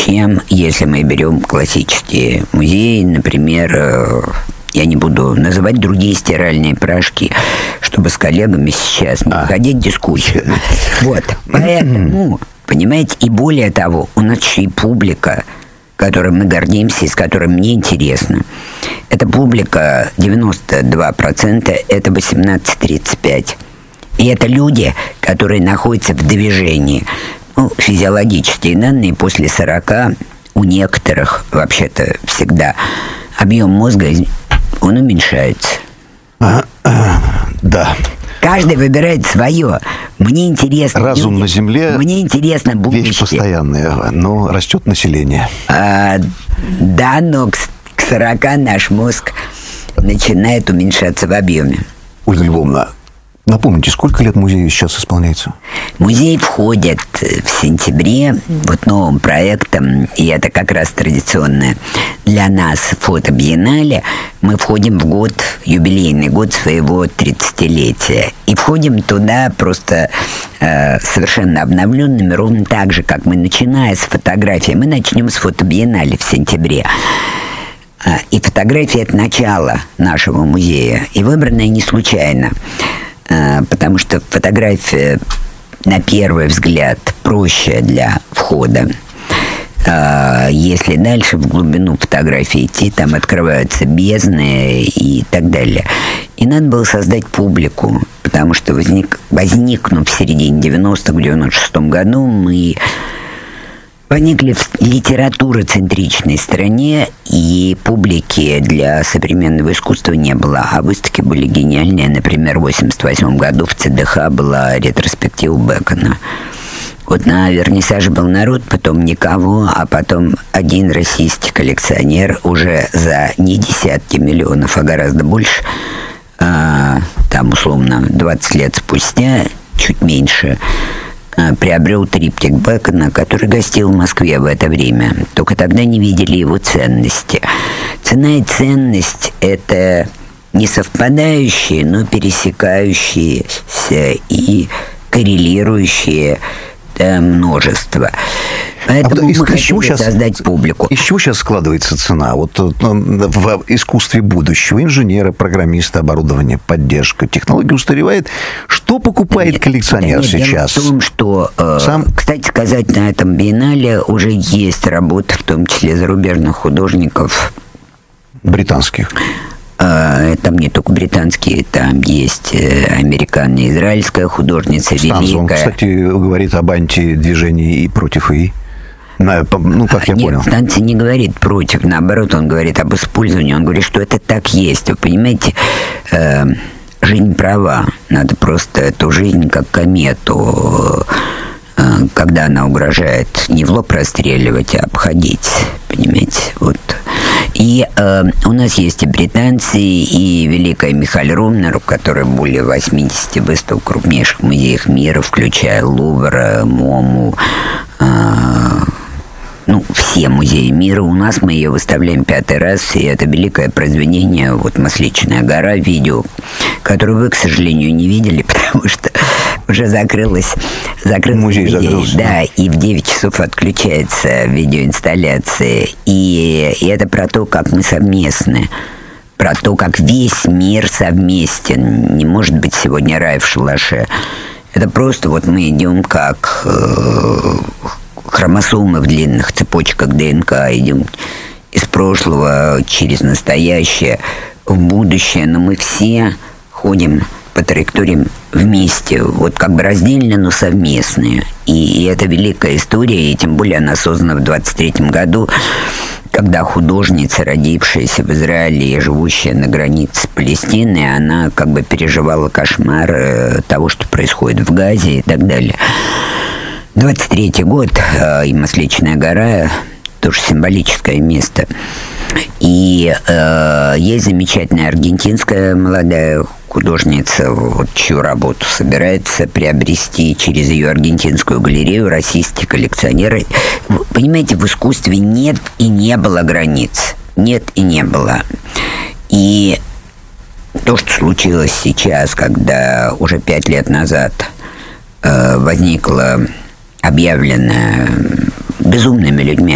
чем если мы берем классические музеи, например, я не буду называть другие стиральные порошки, чтобы с коллегами сейчас не входить в дискуссию. Вот, поэтому, понимаете, и более того, у нас еще и публика, которой мы гордимся и с которой мне интересно. Эта публика 92%, это 18-35. И это люди, которые находятся в движении. Ну, физиологические данные после 40 у некоторых, вообще-то, всегда объем мозга, он уменьшается. Да. Каждый выбирает свое. Мне интересно... Разум люди, на Земле... Мне интересно будущее. Вещь постоянная, но растет население. Да, но к 40 наш мозг начинает уменьшаться в объеме. Ольга Львовна, напомните, сколько лет музею сейчас исполняется? Музей входит в сентябре вот новым проектом, и это как раз традиционное для нас фотобиеннале. Мы входим в год, юбилейный год своего 30-летия. И входим туда просто совершенно обновленными, ровно так же, как мы, начиная с фотографии. Мы начнем с фотобиеннале в сентябре. И фотография – это начало нашего музея. И выбранная не случайно. Потому что фотография, на первый взгляд, проще для входа. Если дальше в глубину фотографии идти, там открываются бездны и так далее. И надо было создать публику, потому что возникнув в середине 90-х, в 96-м году, мы возникли в литературоцентричной стране, и публики для современного искусства не было. А выставки были гениальные. Например, в 1988 году в ЦДХ была ретроспектива Бэкона. Вот на вернисаже был народ, потом никого, а потом один российский коллекционер уже за не десятки миллионов, а гораздо больше, там, условно, 20 лет спустя, чуть меньше, приобрел триптих Бэкона, который гостил в Москве в это время. Только тогда не видели его ценности. Цена и ценность – это не совпадающие, но пересекающиеся и коррелирующие множество. Поэтому мы хотим создать публику. Из чего сейчас складывается цена? Вот в искусстве будущего. Инженеры, программисты, оборудование, поддержка, технология устаревает. Что покупает коллекционер сейчас? Дело в том, что, кстати сказать, на этом биеннале уже есть работы, в том числе зарубежных художников. Британских. Там не только британские, там есть американо-израильская художница, великая. Он, кстати, говорит об антидвижении и против ИИ. Ну, как я понял. Станция не говорит против, наоборот, он говорит об использовании, он говорит, что это так есть. Вы понимаете, жизнь права, надо просто эту жизнь как комету, когда она угрожает, не в лоб расстреливать, а обходить, понимаете, вот. И у нас есть и британцы, и великая Михаль Ромнер, у которой более 80 выставок в крупнейших музеях мира, включая Лувр, МОМУ, все музеи мира. У нас мы ее выставляем 5-й раз, и это великое произведение, вот «Масличная гора», видео, которое вы, к сожалению, не видели, потому что уже закрылась музей закрылся. Да, и в 9 часов отключается видеоинсталляция. И это про то, как мы совместны, про то, как весь мир совместен. Не может быть сегодня рай в шалаше. Это просто вот мы идем как хромосомы в длинных цепочках ДНК, идем из прошлого через настоящее в будущее, но мы все ходим по траекториям вместе, вот как бы раздельно, но совместные. И это великая история, и тем более она создана в 23-м году, когда художница, родившаяся в Израиле и живущая на границе с Палестиной, она как бы переживала кошмар того, что происходит в Газе и так далее. 23-й год, и Масличная гора, тоже символическое место. И есть замечательная аргентинская молодая художница, вот, чью работу собирается приобрести через ее аргентинскую галерею российские коллекционеры. Вы понимаете, в искусстве нет и не было границ. Нет и не было. И то, что случилось сейчас, когда уже 5 лет назад возникла объявленная безумными людьми